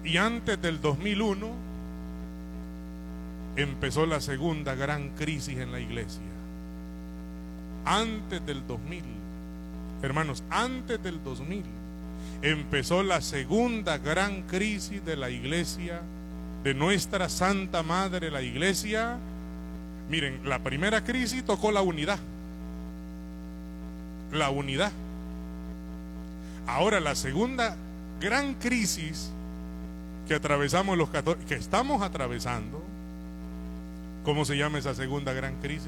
Y antes del 2001 empezó la segunda gran crisis en la iglesia. Antes del 2000, hermanos, antes del 2000 empezó la segunda gran crisis de la iglesia, de nuestra Santa Madre, la iglesia. Miren, la primera crisis tocó la unidad. La unidad. Ahora la segunda gran crisis que atravesamos los católicos, que estamos atravesando, ¿cómo se llama esa segunda gran crisis?